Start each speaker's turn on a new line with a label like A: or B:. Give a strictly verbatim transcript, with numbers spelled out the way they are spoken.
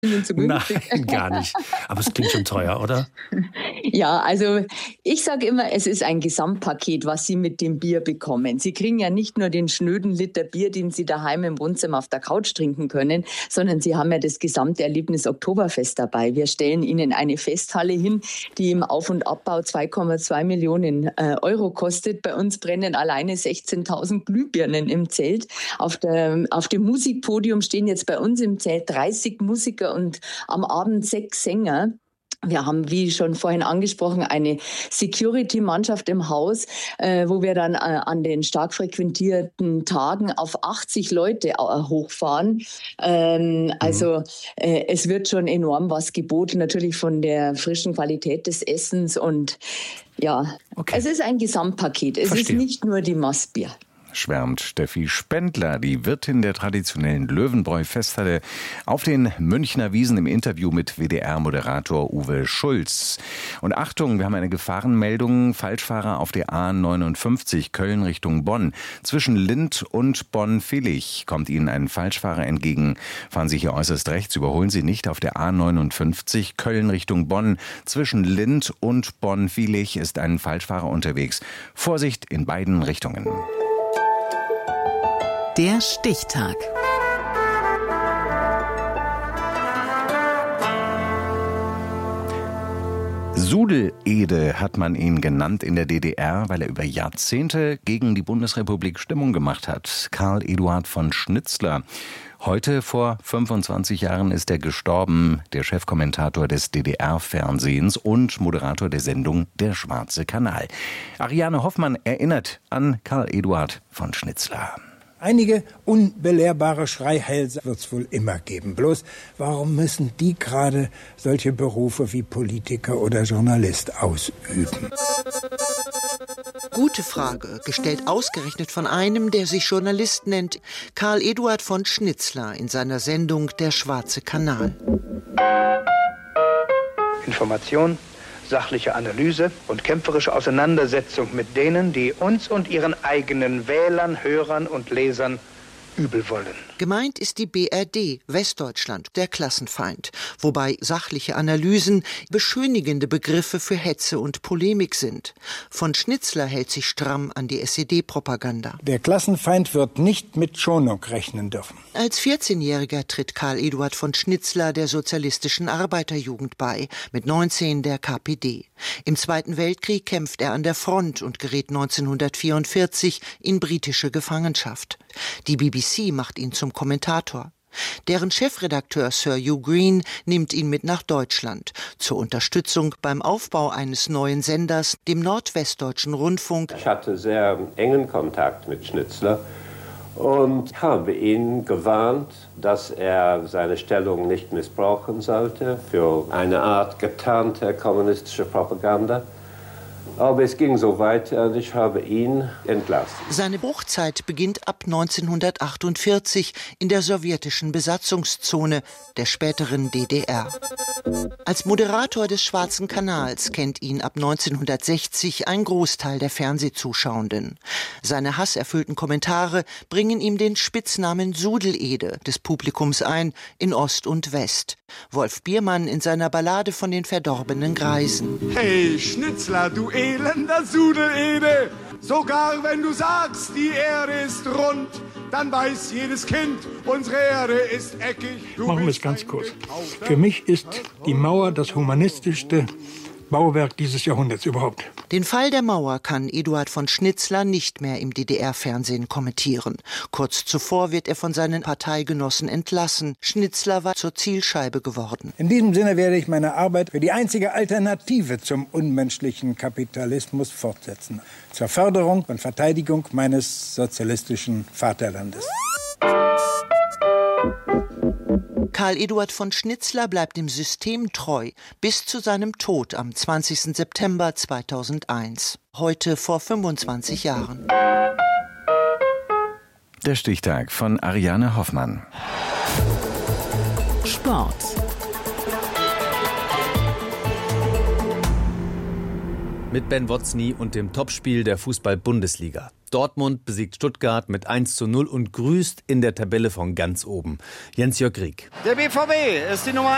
A: Zu Nein, gar nicht. Aber es klingt schon teuer, oder?
B: Ja, also ich sage immer, es ist ein Gesamtpaket, was Sie mit dem Bier bekommen. Sie kriegen ja nicht nur den schnöden Liter Bier, den Sie daheim im Wohnzimmer auf der Couch trinken können, sondern Sie haben ja das gesamte Erlebnis Oktoberfest dabei. Wir stellen Ihnen eine Festhalle hin, die im Auf- und Abbau zwei Komma zwei Millionen äh, Euro kostet. Bei uns brennen alleine sechzehntausend Glühbirnen im Zelt. Auf, der, auf dem Musikpodium stehen jetzt bei uns im Zelt dreißig Musiker und am Abend sechs Sänger. Wir haben, wie schon vorhin angesprochen, eine Security-Mannschaft im Haus, äh, wo wir dann äh, an den stark frequentierten Tagen auf achtzig Leute äh, hochfahren. Ähm, mhm. Also äh, es wird schon enorm was geboten, natürlich von der frischen Qualität des Essens. Und ja, okay. Es ist ein Gesamtpaket. Es Verstehe. Ist nicht nur die Maßbier.
C: Schwärmt Steffi Spendler, die Wirtin der traditionellen Löwenbräu-Festhalle, auf den Münchner Wiesn im Interview mit W D R-Moderator Uwe Schulz. Und Achtung, wir haben eine Gefahrenmeldung. Falschfahrer auf der A neunundfünfzig Köln Richtung Bonn. Zwischen Lindt und Bonn-Villig kommt Ihnen ein Falschfahrer entgegen. Fahren Sie hier äußerst rechts, überholen Sie nicht auf der A neunundfünfzig Köln Richtung Bonn. Zwischen Lindt und Bonn-Villig ist ein Falschfahrer unterwegs. Vorsicht in beiden Richtungen.
D: Der Stichtag.
C: Sudelede hat man ihn genannt in der D D R, weil er über Jahrzehnte gegen die Bundesrepublik Stimmung gemacht hat. Karl Eduard von Schnitzler. Heute, vor fünfundzwanzig Jahren, ist er gestorben, der Chefkommentator des D D R-Fernsehens und Moderator der Sendung Der Schwarze Kanal. Ariane Hoffmann erinnert an Karl Eduard von Schnitzler.
E: Einige unbelehrbare Schreihälse wird es wohl immer geben. Bloß, warum müssen die gerade solche Berufe wie Politiker oder Journalist ausüben?
D: Gute Frage, gestellt ausgerechnet von einem, der sich Journalist nennt, Karl Eduard von Schnitzler in seiner Sendung Der Schwarze Kanal.
F: Information, sachliche Analyse und kämpferische Auseinandersetzung mit denen, die uns und ihren eigenen Wählern, Hörern und Lesern übel wollen.
D: Gemeint ist die B R D, Westdeutschland, der Klassenfeind, wobei sachliche Analysen beschönigende Begriffe für Hetze und Polemik sind. Von Schnitzler hält sich stramm an die S E D-Propaganda.
E: Der Klassenfeind wird nicht mit Schonung rechnen dürfen.
D: Als vierzehnjähriger tritt Karl Eduard von Schnitzler der sozialistischen Arbeiterjugend bei, mit neunzehn der K P D. Im Zweiten Weltkrieg kämpft er an der Front und gerät neunzehnhundertvierundvierzig in britische Gefangenschaft. Die B B C macht ihn zum Kommentator. Deren Chefredakteur Sir Hugh Green nimmt ihn mit nach Deutschland zur Unterstützung beim Aufbau eines neuen Senders, dem Nordwestdeutschen Rundfunk.
G: Ich hatte sehr engen Kontakt mit Schnitzler und habe ihn gewarnt, dass er seine Stellung nicht missbrauchen sollte für eine Art getarnte kommunistische Propaganda. Aber es ging so weiter und ich habe ihn entlassen.
D: Seine Hochzeit beginnt ab neunzehnhundertachtundvierzig in der sowjetischen Besatzungszone der späteren D D R. Als Moderator des Schwarzen Kanals kennt ihn ab neunzehnhundertsechzig ein Großteil der Fernsehzuschauenden. Seine hasserfüllten Kommentare bringen ihm den Spitznamen Sudelede des Publikums ein in Ost und West. Wolf Biermann in seiner Ballade von den verdorbenen Greisen.
H: Hey Schnitzler, du elender Sudelede, sogar wenn du sagst, die Erde ist rund, dann weiß jedes Kind, unsere Erde ist eckig.
E: Du Machen wir es ganz kurz. Für mich ist die Mauer das humanistischste Bauwerk dieses Jahrhunderts überhaupt.
D: Den Fall der Mauer kann Eduard von Schnitzler nicht mehr im D D R-Fernsehen kommentieren. Kurz zuvor wird er von seinen Parteigenossen entlassen. Schnitzler war zur Zielscheibe geworden.
E: In diesem Sinne werde ich meine Arbeit für die einzige Alternative zum unmenschlichen Kapitalismus fortsetzen. Zur Förderung und Verteidigung meines sozialistischen Vaterlandes.
D: Karl Eduard von Schnitzler bleibt dem System treu bis zu seinem Tod am zwanzigsten September zweitausendeins. Heute vor fünfundzwanzig Jahren.
C: Der Stichtag von Ariane Hoffmann.
D: Sport.
A: Mit Ben Wotzny und dem Topspiel der Fußball-Bundesliga. Dortmund besiegt Stuttgart mit eins zu null und grüßt in der Tabelle von ganz oben. Jens-Jörg Rieck.
I: Der B V B ist die Nummer